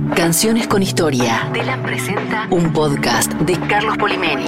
Canciones con historia. Telam presenta un podcast de Carlos Polimeni.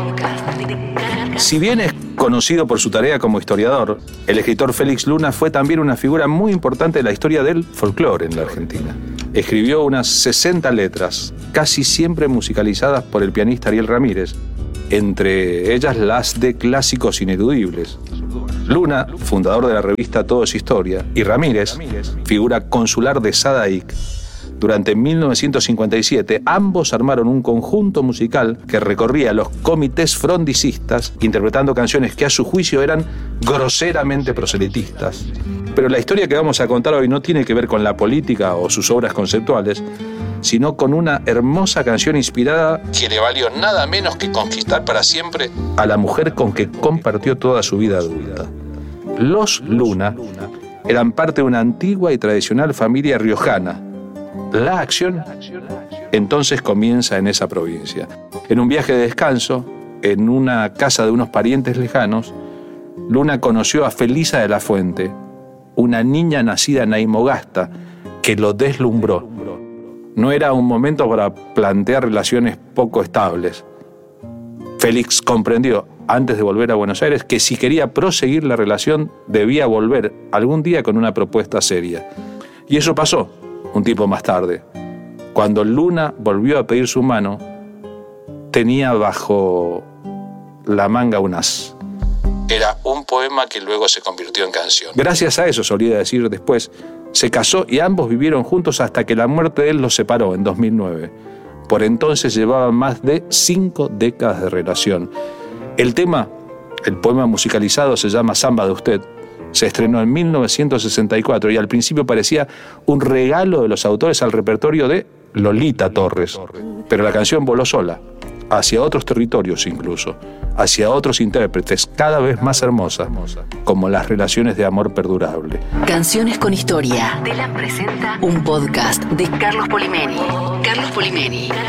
Si bien es conocido por su tarea como historiador, el escritor Félix Luna fue también una figura muy importante de la historia del folclore en la Argentina. Escribió unas 60 letras, casi siempre musicalizadas por el pianista Ariel Ramírez, entre ellas las de clásicos ineludibles. Luna, fundador de la revista Todo es Historia, y Ramírez, figura consular de Sadaic. Durante 1957, ambos armaron un conjunto musical que recorría los comités frondicistas, interpretando canciones que a su juicio eran groseramente proselitistas. Pero la historia que vamos a contar hoy no tiene que ver con la política o sus obras conceptuales, sino con una hermosa canción inspirada que le valió nada menos que conquistar para siempre a la mujer con que compartió toda su vida adulta. Los Luna eran parte de una antigua y tradicional familia riojana. La acción entonces comienza en esa provincia. En un viaje de descanso, en una casa de unos parientes lejanos, Luna conoció a Felisa de la Fuente, una niña nacida en Aymogasta que lo deslumbró. No era un momento para plantear relaciones poco estables. Félix comprendió, antes de volver a Buenos Aires, que si quería proseguir la relación, debía volver algún día con una propuesta seria. Y eso pasó un tiempo más tarde. Cuando Luna volvió a pedir su mano, tenía bajo la manga un as. Era un poema que luego se convirtió en canción. Gracias a eso, solía decir después, se casó y ambos vivieron juntos hasta que la muerte de él los separó en 2009. Por entonces llevaban más de 5 décadas de relación. El tema, el poema musicalizado, se llama Samba de Usted. Se estrenó en 1964 y al principio parecía un regalo de los autores al repertorio de Lolita Torres. Pero la canción voló sola, hacia otros territorios incluso, hacia otros intérpretes cada vez más hermosas, como las relaciones de amor perdurable. Canciones con historia. Telam presenta un podcast de Carlos Polimeni. Carlos Polimeni.